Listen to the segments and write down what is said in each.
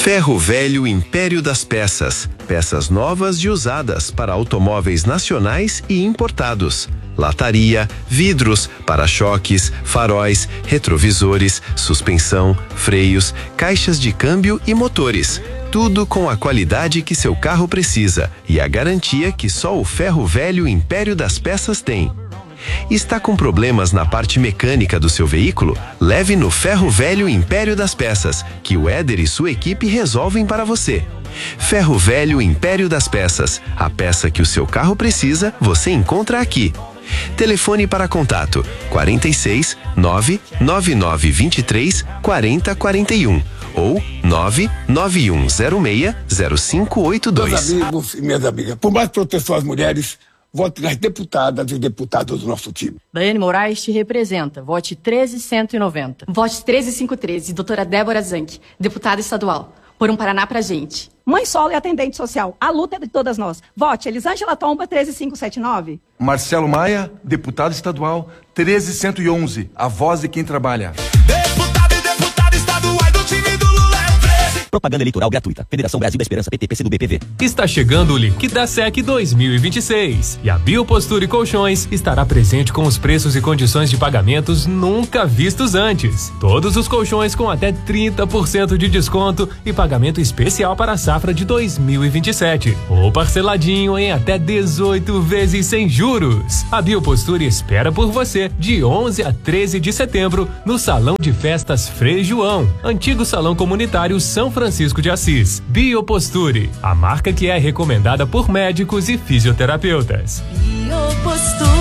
Ferro Velho Império das Peças. Peças novas e usadas para automóveis nacionais e importados. Lataria, vidros, para-choques, faróis, retrovisores, suspensão, freios, caixas de câmbio e motores. Tudo com a qualidade que seu carro precisa e a garantia que só o Ferro Velho Império das Peças tem. Está com problemas na parte mecânica do seu veículo? Leve no Ferro Velho Império das Peças, que o Éder e sua equipe resolvem para você. Ferro Velho Império das Peças. A peça que o seu carro precisa, você encontra aqui. Telefone para contato 46 99923 4041 ou 99106 0582. Meus amigos e minhas amigas, por mais proteção às mulheres, vote nas deputadas e deputados do nosso time. Daiane Moraes te representa. Vote 13190. Vote 13513, doutora Débora Zanck, deputada estadual. Por um Paraná pra gente. Mãe Solo é atendente social. A luta é de todas nós. Vote Elisângela Tomba 13579. Marcelo Maia, deputado estadual 13111. A voz de quem trabalha. Deputado e deputada estaduais do time do Lula é 13. Propaganda eleitoral gratuita. Federação Brasil da Esperança, PT, PCdoB, PV. Está chegando o Liquidasec 2026 e a Biopostura e Colchões estará presente com os preços e condições de pagamentos nunca vistos antes. Todos os colchões com até 30% de desconto e pagamento especial para a safra de 2027. Ou parceladinho em até 18 vezes sem juros. A Biopostura espera por você de 11 a 13 de setembro no Salão de Festas Frei João, antigo Salão Comunitário São Francisco de Assis. Bioposture, a marca que é recomendada por médicos e fisioterapeutas. Bioposture.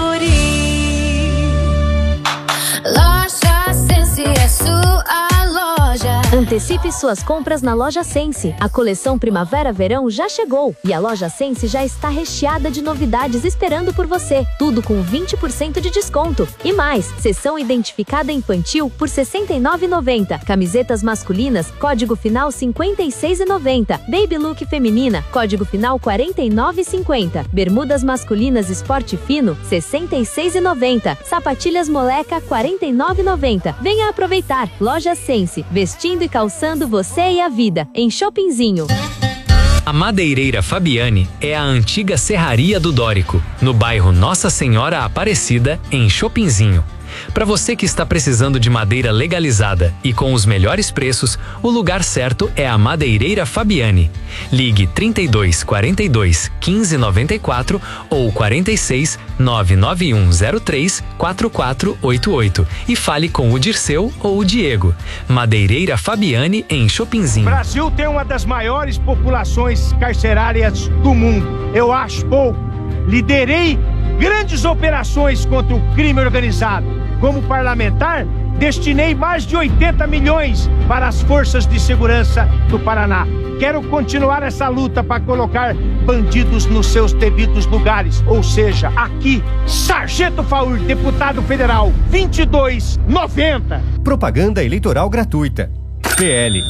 Loja Sense é sua loja. Antecipe suas compras na Loja Sense. A coleção Primavera-Verão já chegou e a Loja Sense já está recheada de novidades esperando por você. Tudo com 20% de desconto. E mais, seção identificada infantil por R$ 69,90. Camisetas masculinas, código final 56,90. Baby Look feminina, código final 49,50. Bermudas masculinas esporte fino, R$ 66,90. Sapatilhas moleca, R$ 49,90. Venha aproveitar. Loja Sense, vestindo e calçando você e a vida, em Shoppingzinho. A Madeireira Fabiane é a antiga serraria do Dórico, no bairro Nossa Senhora Aparecida, em Shoppingzinho. Para você que está precisando de madeira legalizada e com os melhores preços, o lugar certo é a Madeireira Fabiane. Ligue 32 42 15 94 ou 46 99103 4488 e fale com o Dirceu ou o Diego. Madeireira Fabiane em Shoppingzinho. O Brasil tem uma das maiores populações carcerárias do mundo. Eu acho pouco. Liderei grandes operações contra o crime organizado. Como parlamentar, destinei mais de 80 milhões para as forças de segurança do Paraná. Quero continuar essa luta para colocar bandidos nos seus devidos lugares. Ou seja, aqui, Sargento Faur, deputado federal, 2290. Propaganda eleitoral gratuita. PL